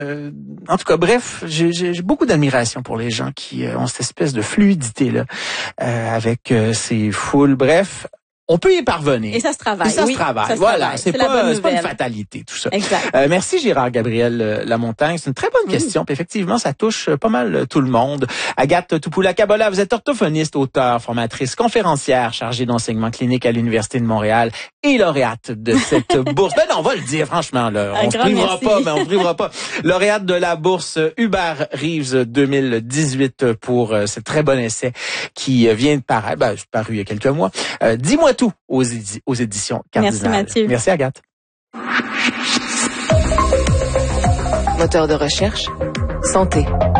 En tout cas, bref, j'ai beaucoup d'admiration pour les gens qui ont cette espèce de fluidité là avec ces foules. Bref. On peut y parvenir. Et ça se travaille. Et ça se travaille. Voilà. C'est pas une fatalité, tout ça. Exact. Merci Gérard Gabriel Lamontagne. C'est une très bonne question. Puis effectivement, ça touche pas mal tout le monde. Agathe Tupoula-Kabola, vous êtes orthophoniste, auteure, formatrice, conférencière, chargée d'enseignement clinique à l'Université de Montréal et lauréate de cette bourse. Ben non, on va le dire, franchement, là. On se privera pas. Lauréate de la bourse Hubert Reeves 2018 pour ce très bon essai qui vient de paraître. Ben, c'est paru il y a quelques mois. Dis-moi tout aux éditions Cardinal. Merci Mathieu. Merci Agathe. Moteur de recherche, santé.